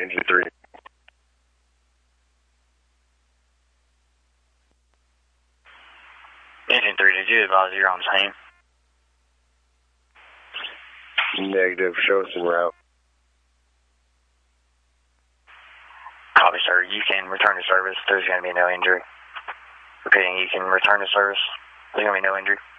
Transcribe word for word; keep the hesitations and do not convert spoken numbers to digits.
Engine three. Engine three, did you advise you're on scene? Negative. Show us en route. Copy, sir. You can return to service. There's going to be no injury. Repeating, you can return to service. There's going to be no injury.